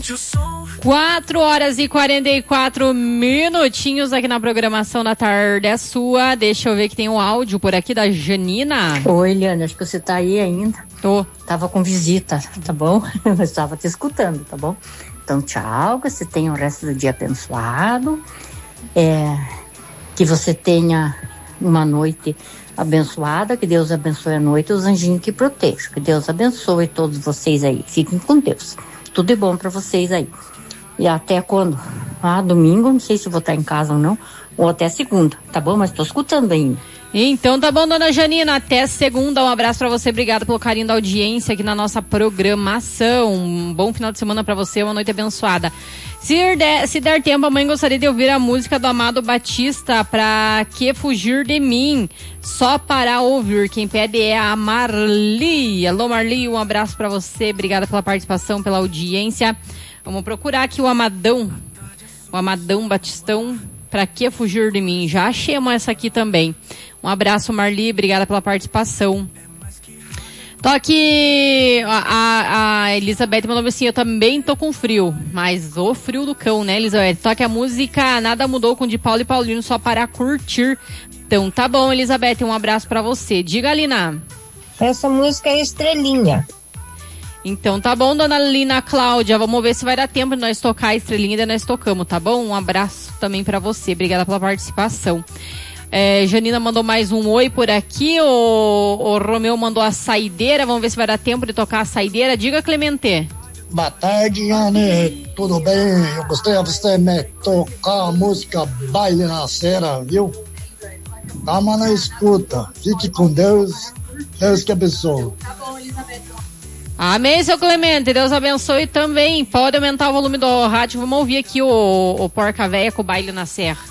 4h44 aqui na programação da tarde é sua. Deixa eu ver que tem um áudio por aqui da Janina. Oi, Eliane, acho que você tá aí ainda. Tô. Tava com visita, tá bom? Eu estava te escutando, tá bom? Então, tchau, que você tenha o resto do dia abençoado. Que você tenha uma noite abençoada, que Deus abençoe a noite e os anjinhos que protejam. Que Deus abençoe todos vocês aí. Fiquem com Deus. Tudo de bom pra vocês aí. E até quando? Domingo, não sei se vou estar em casa ou não, ou até segunda, tá bom? Mas tô escutando ainda. Então tá bom, dona Janina, até segunda, um abraço pra você, obrigada pelo carinho da audiência aqui na nossa programação, um bom final de semana pra você, uma noite abençoada. Se der tempo, amanhã gostaria de ouvir a música do Amado Batista, Pra Que Fugir de Mim, só para ouvir, quem pede é a Marli. Alô Marli, um abraço pra você, obrigada pela participação, pela audiência. Vamos procurar aqui o Amadão Batistão, Pra Que Fugir de Mim, já achamos essa aqui também. Um abraço, Marli, obrigada pela participação. Tô aqui, a Elizabeth mandou assim, eu também tô com frio, mas o frio do cão, né, Elizabeth? Toque a música Nada Mudou com de Paulo e Paulino, só para curtir. Então tá bom, Elizabeth, um abraço pra você. Diga, Lina. Essa música é Estrelinha. Então tá bom, dona Lina Cláudia, vamos ver se vai dar tempo de nós tocar a Estrelinha, daí nós tocamos, tá bom? Um abraço também pra você, obrigada pela participação. Janina mandou mais um oi por aqui, o Romeu mandou a saideira, vamos ver se vai dar tempo de tocar a saideira. Diga, Clemente. Boa tarde, Jane, tudo bem? Eu gostaria de você me tocar a música Baile na Serra, viu? Calma na escuta, fique com Deus, Deus que abençoe. Tá bom, Elizabeth. Amém, seu Clemente, Deus abençoe também. Pode aumentar o volume do rádio, vamos ouvir aqui o Porca Véia com o Baile na Serra.